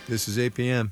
This is APM.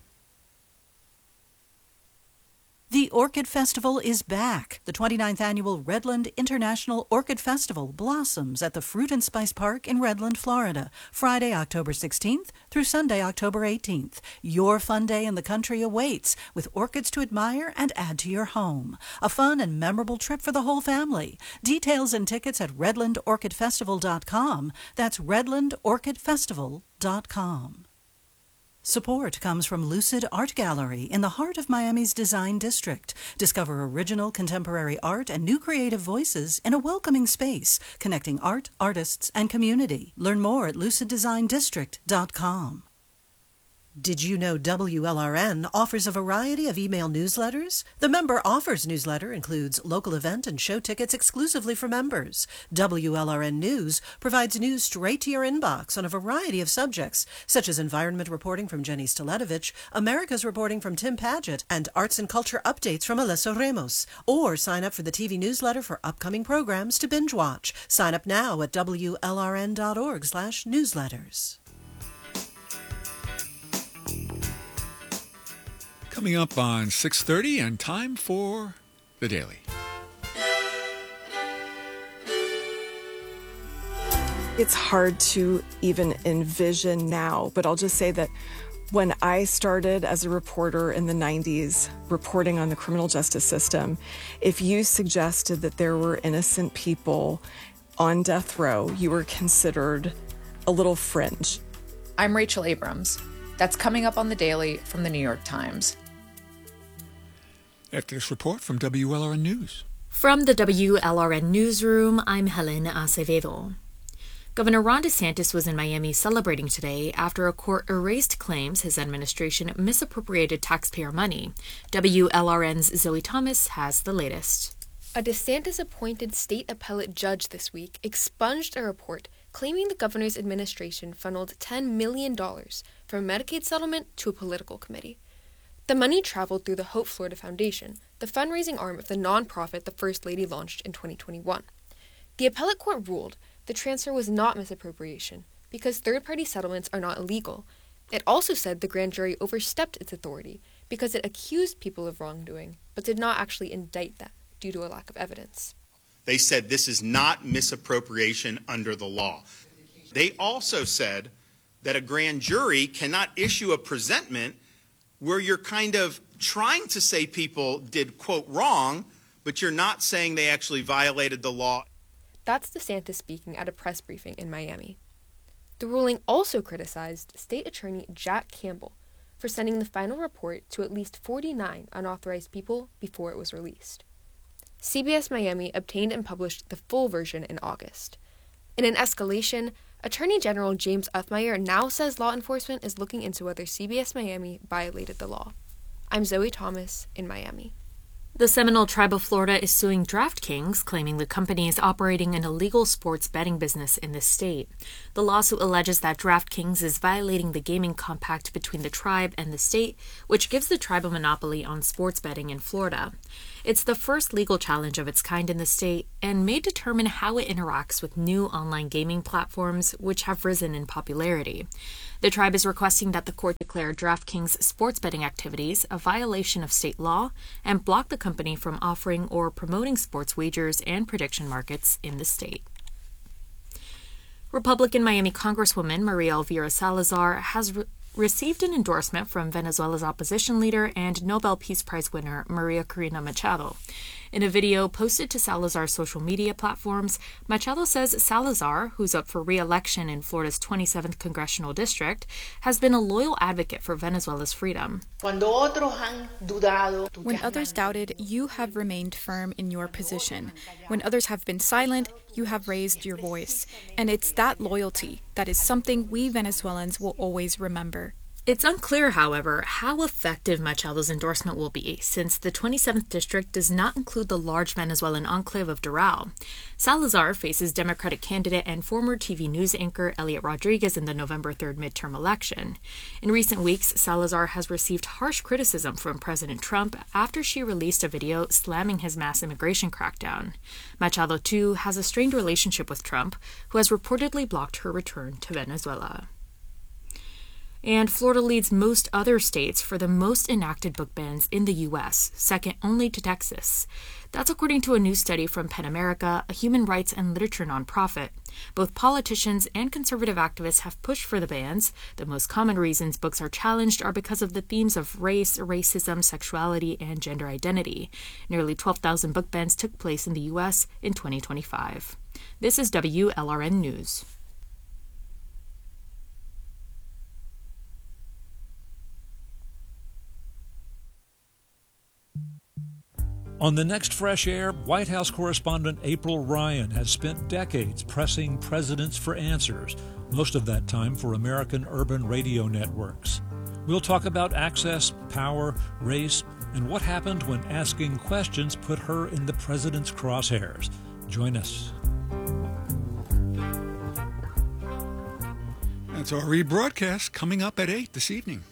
The Orchid Festival is back. The 29th annual Redland International Orchid Festival blossoms at the Fruit and Spice Park in Redland, Florida, Friday, October 16th through Sunday, October 18th. Your fun day in the country awaits with orchids to admire and add to your home. A fun and memorable trip for the whole family. Details and tickets at redlandorchidfestival.com. That's redlandorchidfestival.com. Support comes from Lucid Art Gallery in the heart of Miami's Design District. Discover original contemporary art and new creative voices in a welcoming space, connecting art, artists, and community. Learn more at luciddesigndistrict.com. Did you know WLRN offers a variety of email newsletters? The Member Offers newsletter includes local event and show tickets exclusively for members. WLRN News provides news straight to your inbox on a variety of subjects, such as environment reporting from Jenny Staletovich, America's reporting from Tim Paget, and arts and culture updates from Alesso Ramos. Or sign up for the TV newsletter for upcoming programs to binge watch. Sign up now at WLRN.org/newsletters. Coming up on 6:30 and time for The Daily. It's hard to even envision now, but I'll just say that when I started as a reporter in the 90s, reporting on the criminal justice system, if you suggested that there were innocent people on death row, you were considered a little fringe. I'm Rachel Abrams. That's coming up on The Daily from The New York Times. After this report from WLRN News. From the WLRN Newsroom, I'm Helen Acevedo. Governor Ron DeSantis was in Miami celebrating today after a court erased claims his administration misappropriated taxpayer money. WLRN's Zoe Thomas has the latest. A DeSantis-appointed state appellate judge this week expunged a report claiming the governor's administration funneled $10 million from a Medicaid settlement to a political committee. The money traveled through the Hope Florida Foundation, the fundraising arm of the nonprofit the First Lady launched in 2021. The appellate court ruled the transfer was not misappropriation because third-party settlements are not illegal. It also said the grand jury overstepped its authority because it accused people of wrongdoing but did not actually indict them due to a lack of evidence. They said this is not misappropriation under the law. They also said that a grand jury cannot issue a presentment where you're kind of trying to say people did, quote, wrong, but you're not saying they actually violated the law. That's DeSantis speaking at a press briefing in Miami. The ruling also criticized State Attorney Jack Campbell for sending the final report to at least 49 unauthorized people before it was released. CBS Miami obtained and published the full version in August. In an escalation, Attorney General James Uthmeier now says law enforcement is looking into whether CBS Miami violated the law. I'm Zoe Thomas in Miami. The Seminole Tribe of Florida is suing DraftKings, claiming the company is operating an illegal sports betting business in the state. The lawsuit alleges that DraftKings is violating the gaming compact between the tribe and the state, which gives the tribe a monopoly on sports betting in Florida. It's the first legal challenge of its kind in the state and may determine how it interacts with new online gaming platforms, which have risen in popularity. The tribe is requesting that the court declare DraftKings' sports betting activities a violation of state law and block the company from offering or promoting sports wagers and prediction markets in the state. Republican Miami Congresswoman Maria Elvira Salazar has received an endorsement from Venezuela's opposition leader and Nobel Peace Prize winner Maria Corina Machado. In a video posted to Salazar's social media platforms, Machado says Salazar, who's up for re-election in Florida's 27th congressional district, has been a loyal advocate for Venezuela's freedom. When others doubted, you have remained firm in your position. When others have been silent, you have raised your voice. And it's that loyalty that is something we Venezuelans will always remember. It's unclear, however, how effective Machado's endorsement will be, since the 27th district does not include the large Venezuelan enclave of Doral. Salazar faces Democratic candidate and former TV news anchor Elliot Rodriguez in the November 3rd midterm election. In recent weeks, Salazar has received harsh criticism from President Trump after she released a video slamming his mass immigration crackdown. Machado, too, has a strained relationship with Trump, who has reportedly blocked her return to Venezuela. And Florida leads most other states for the most enacted book bans in the U.S., second only to Texas. That's according to a new study from PEN America, a human rights and literature nonprofit. Both politicians and conservative activists have pushed for the bans. The most common reasons books are challenged are because of the themes of race, racism, sexuality, and gender identity. Nearly 12,000 book bans took place in the U.S. in 2025. This is WLRN News. On the next Fresh Air, White House correspondent April Ryan has spent decades pressing presidents for answers, most of that time for American urban radio networks. We'll talk about access, power, race, and what happened when asking questions put her in the president's crosshairs. Join us. That's our rebroadcast coming up at 8 this evening.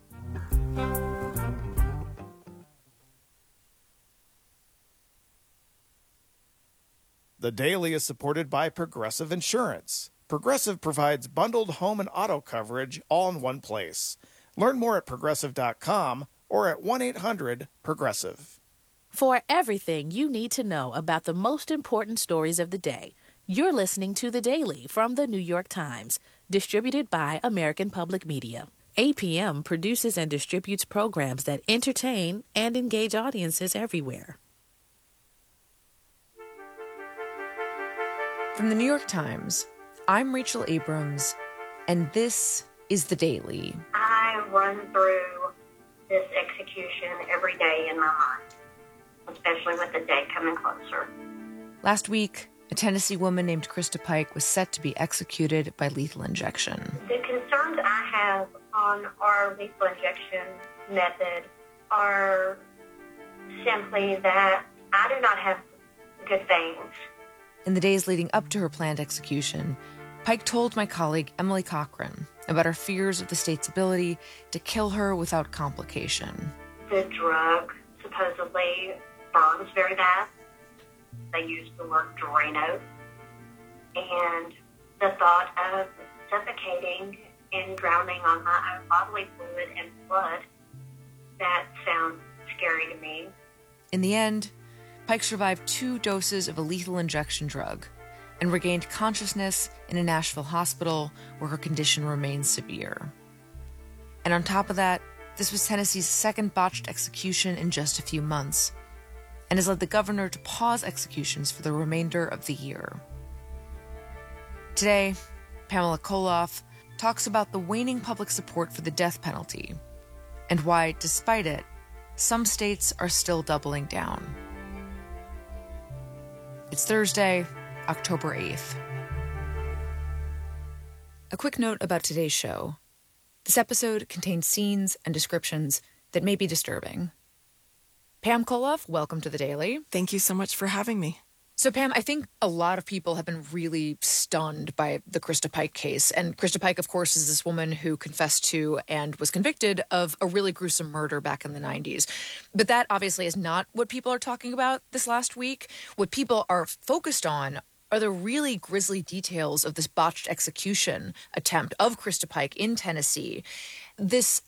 The Daily is supported by Progressive Insurance. Progressive provides bundled home and auto coverage all in one place. Learn more at Progressive.com or at 1-800-PROGRESSIVE. For everything you need to know about the most important stories of the day, you're listening to The Daily from The New York Times, distributed by American Public Media. APM produces and distributes programs that entertain and engage audiences everywhere. From The New York Times, I'm Rachel Abrams, and this is The Daily. I run through this execution every day in my mind, especially with the day coming closer. Last week, a Tennessee woman named Krista Pike was set to be executed by lethal injection. The concerns I have on our lethal injection method are simply that I do not have good veins. In the days leading up to her planned execution, Pike told my colleague Emily Cochran about her fears of the state's ability to kill her without complication. The drug supposedly burns very bad. They use the word Drano. And the thought of suffocating and drowning on my own bodily fluid and blood, that sounds scary to me. In the end, Pike survived 2 doses of a lethal injection drug and regained consciousness in a Nashville hospital where her condition remains severe. And on top of that, this was Tennessee's second botched execution in just a few months, and has led the governor to pause executions for the remainder of the year. Today, Pamela Koloff talks about the waning public support for the death penalty and why, despite it, some states are still doubling down. It's Thursday, October 8th. A quick note about today's show. This episode contains scenes and descriptions that may be disturbing. Pam Koloff, welcome to The Daily. Thank you so much for having me. So, Pam, I think a lot of people have been really stunned by the Krista Pike case. And Krista Pike, of course, is this woman who confessed to and was convicted of a really gruesome murder back in the 90s. But that obviously is not what people are talking about this last week. What people are focused on are the really grisly details of this botched execution attempt of Krista Pike in Tennessee. This